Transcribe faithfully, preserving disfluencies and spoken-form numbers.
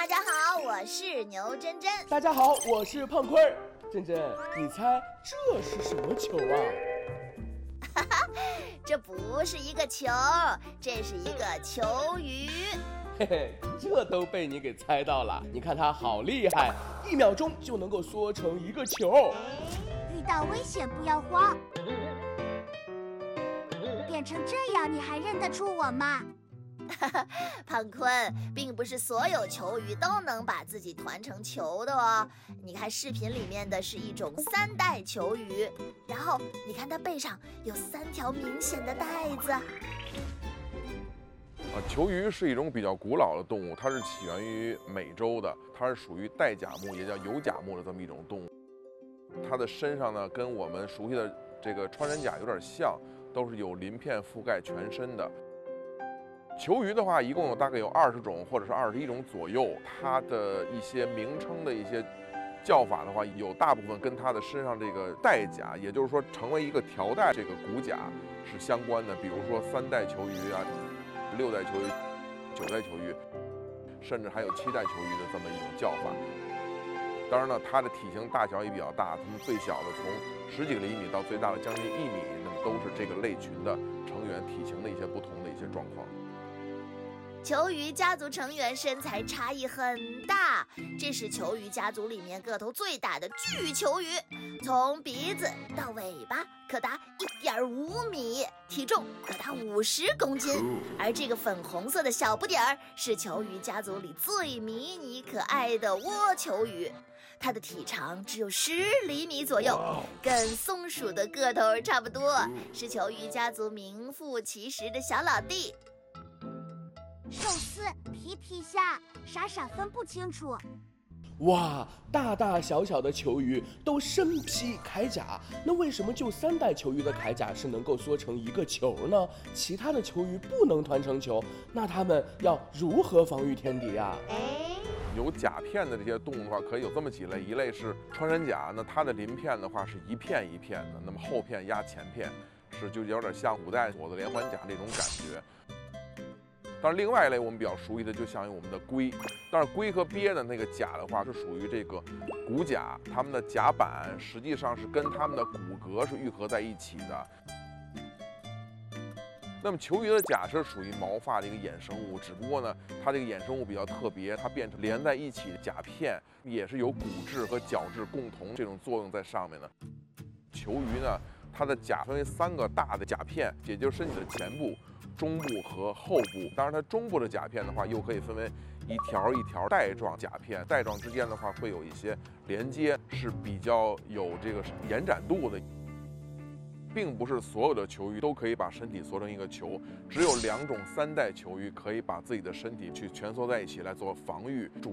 大家好，我是牛真真。 大家好，我是胖坤儿。真真，你猜这是什么球啊？ 哈哈，这不是一个球，这是一个球鱼。 嘿嘿，这都被你给猜到了。你看它好厉害，一秒钟就能够缩成一个球。 遇到危险不要慌，变成这样你还认得出我吗？ 胖坤，并不是所有球鱼都能把自己团成球的哦。你看视频里面的是一种三代球鱼，然后你看它背上有三条明显的带子。 啊，球鱼是一种比较古老的动物，它是起源于美洲的，它是属于带甲目，也叫有甲目的这么一种动物。它的身上呢，跟我们熟悉的这个穿山甲有点像，都是有鳞片覆盖全身的。球鱼的话，一共有大概有二十种，或者是二十一种左右。它的一些名称的一些叫法的话，有大部分跟它的身上这个带甲，也就是说成为一个条带这个骨甲是相关的。比如说三代球鱼啊，六代球鱼、九代球鱼，甚至还有七代球鱼的这么一种叫法。当然呢，它的体型大小也比较大，它们最小的从十几个厘米到最大的将近一米，那么都是这个类群的成员体型的一些不同的一些状况。 球鱼家族成员身材差异很大，这是球鱼家族里面个头最大的巨球鱼，从鼻子到尾巴可达 一点五米，体重可达五十公斤。而这个粉红色的小不点儿是球鱼家族里最迷你可爱的蜗球鱼，它的体长只有十厘米左右，跟松鼠的个头差不多，是球鱼家族名副其实的小老弟。 寿司、皮皮虾，傻傻分不清楚。 哇，大大小小的球鱼都身披铠甲，那为什么就三代球鱼的铠甲是能够缩成一个球呢？其他的球鱼不能团成球，那它们要如何防御天敌啊？ 有甲片的这些动物的话，可以有这么几类，一类是穿山甲，那它的鳞片的话是一片一片的，那么后片压前片，是就有点像古代锁子连环甲这种感觉。但是另外一类我们比较熟悉的，就像我们的龟，但是龟和鳖的那个甲的话是属于这个骨甲，它们的甲板实际上是跟它们的骨骼是愈合在一起的。那么球鱼的甲是属于毛发的一个衍生物，只不过呢，它这个衍生物比较特别，它变成连在一起的甲片也是有骨质和角质共同这种作用在上面的。球鱼呢，它的甲分为三个大的甲片，也就是身体的前部、中部和后部。当然，它中部的甲片的话，又可以分为一条一条带状甲片，带状之间的话会有一些连接，是比较有这个延展度的。并不是所有的球鱼都可以把身体缩成一个球，只有两种三代球鱼可以把自己的身体去蜷缩在一起来做防御。